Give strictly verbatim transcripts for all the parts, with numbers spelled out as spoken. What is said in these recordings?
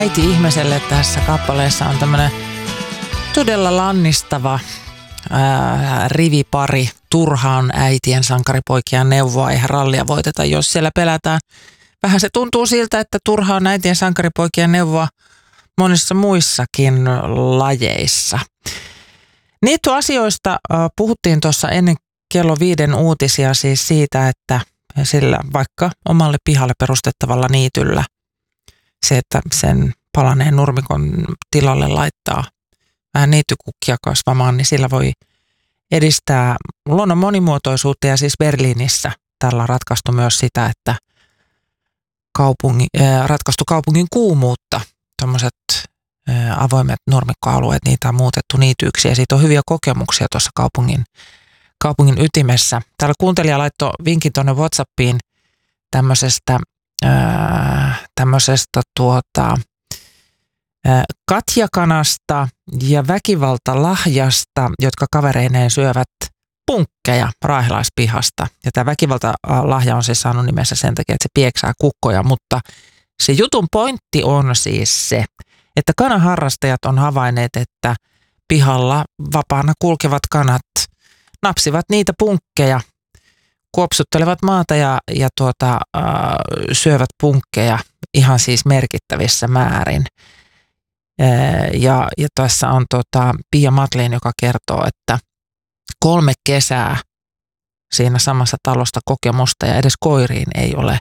Äiti ihmiselle tässä kappaleessa on tämmöinen todella lannistava ää, rivipari. Turhaan äitien sankaripoikien neuvoa, eihän rallia voiteta, jos siellä pelätään. Vähän se tuntuu siltä, että turhaan äitien sankaripoikien neuvoa monissa muissakin lajeissa. Niitä asioista ää, puhuttiin tuossa ennen kello viiden uutisia siis siitä, että sillä vaikka omalle pihalle perustettavalla niityllä se, että sen palaneen nurmikon tilalle laittaa vähän niittykukkia kasvamaan, niin sillä voi edistää luonnon monimuotoisuutta. Ja siis Berliinissä tällä on ratkaistu myös sitä, että kaupungi, äh, ratkaistu kaupungin kuumuutta. Tuommoiset äh, avoimet nurmikkoalueet, niitä on muutettu niityiksi ja siitä on hyviä kokemuksia tuossa kaupungin, kaupungin ytimessä. Täällä kuuntelija laittoi vinkin tuonne WhatsAppiin tämmöisestä Äh, tämmöisestä tuota, äh, katjakanasta ja väkivaltalahjasta, jotka kavereineen syövät punkkeja raahelaispihasta. Ja tämä väkivaltalahja on siis saanut nimensä sen takia, että se pieksää kukkoja, mutta se jutun pointti on siis se, että kanaharrastajat on havainneet, että pihalla vapaana kulkevat kanat napsivat niitä punkkeja, kuopsuttelevat maata ja, ja tuota, äh, syövät punkkeja ihan siis merkittävissä määrin. Äh, ja, ja tässä on tota, Pia Matlin, joka kertoo, että kolme kesää siinä samassa talosta kokemusta ja edes koiriin ei ole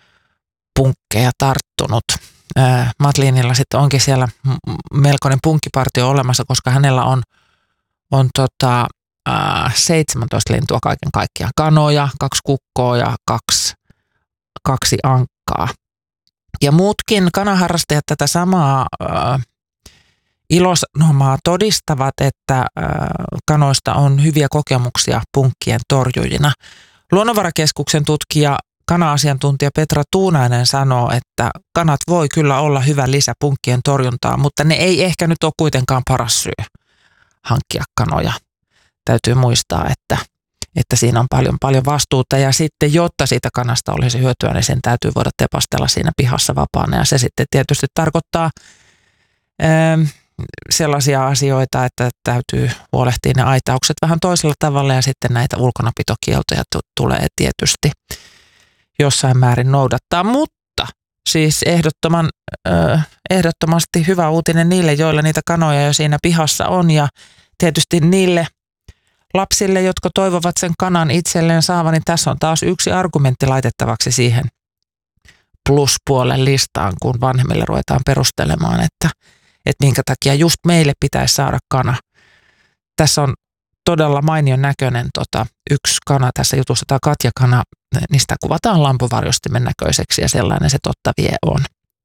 punkkeja tarttunut. Äh, Matlinilla sitten onkin siellä melkoinen punkkipartio olemassa, koska hänellä on, on tota, seitsemäntoista lintua kaiken kaikkiaan. Kanoja, kaksi kukkoa ja kaksi, kaksi ankkaa. Ja muutkin kanaharrastajat tätä samaa äh, ilosanomaa todistavat, että äh, kanoista on hyviä kokemuksia punkkien torjujina. Luonnonvarakeskuksen tutkija, kana-asiantuntija Petra Tuunainen sanoo, että kanat voi kyllä olla hyvä lisä punkkien torjuntaan, mutta ne ei ehkä nyt ole kuitenkaan paras syy hankkia kanoja. Täytyy muistaa, että, että siinä on paljon, paljon vastuuta ja sitten, jotta siitä kanasta olisi hyötyä, niin sen täytyy voida tepastella siinä pihassa vapaana. Ja se sitten tietysti tarkoittaa ää, sellaisia asioita, että täytyy huolehtia ne aitaukset vähän toisella tavalla ja sitten näitä ulkonapitokieltoja t- tulee tietysti jossain määrin noudattaa. Mutta siis ehdottoman, ää, ehdottomasti hyvä uutinen niille, joilla niitä kanoja jo siinä pihassa on ja tietysti niille lapsille, jotka toivovat sen kanan itselleen saavan, niin tässä on taas yksi argumentti laitettavaksi siihen pluspuolen listaan, kun vanhemmille ruvetaan perustelemaan, että, että minkä takia just meille pitäisi saada kana. Tässä on todella mainion näköinen tota, yksi kana tässä jutussa, tämä katjakana, niistä kuvataan lampuvarjostimen näköiseksi ja sellainen se totta vie on.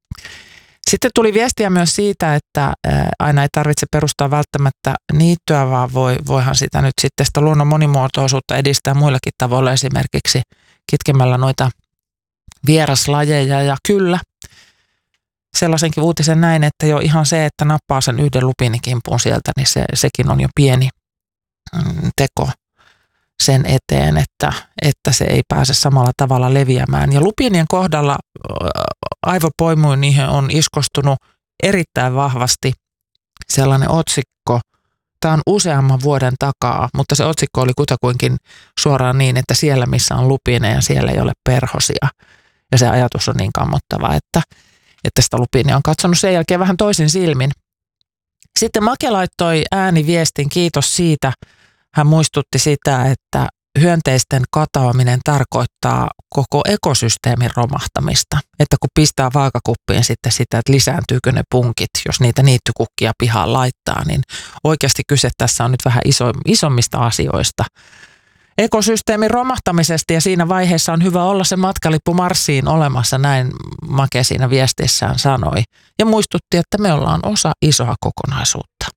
Sitten tuli viestiä myös siitä, että aina ei tarvitse perustaa välttämättä niittyä, vaan voi, voihan sitä nyt sitten sitä luonnon monimuotoisuutta edistää muillakin tavoilla, esimerkiksi kitkemällä noita vieraslajeja. Ja kyllä, sellaisenkin uutisen näin, että jo ihan se, että nappaa sen yhden lupinikimpuun sieltä, niin se, sekin on jo pieni mm, teko sen eteen, että, että se ei pääse samalla tavalla leviämään. Ja lupinien kohdalla aivopoimuin niihin on iskostunut erittäin vahvasti sellainen otsikko. Tämä on useamman vuoden takaa, mutta se otsikko oli kutakuinkin suoraan niin, että siellä missä on lupineja, siellä ei ole perhosia. Ja se ajatus on niin kammottava, että, että sitä lupinia on katsonut sen jälkeen vähän toisin silmin. Sitten Make laittoi ääniviestin, kiitos siitä. Hän muistutti sitä, että hyönteisten katoaminen tarkoittaa koko ekosysteemin romahtamista. Että kun pistää vaakakuppiin sitten sitä, että lisääntyykö ne punkit, jos niitä niittykukkia pihaan laittaa, niin oikeasti kyse tässä on nyt vähän iso, isommista asioista. Ekosysteemin romahtamisesta ja siinä vaiheessa on hyvä olla se matkalippu Marsiin olemassa, näin Make siinä viestissään sanoi. Ja muistutti, että me ollaan osa isoa kokonaisuutta.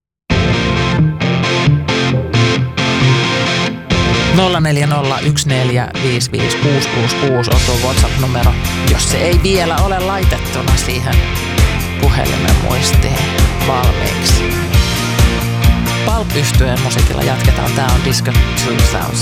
nolla neljä nolla yksi neljä viisi viisi kuusi kuusi kuusi on tuo WhatsApp-numero, jos se ei vielä ole laitettuna siihen puhelimen muistiin valmiiksi. Pulp-yhtyeen musiikilla jatketaan. Tää on Disco kaksituhatta.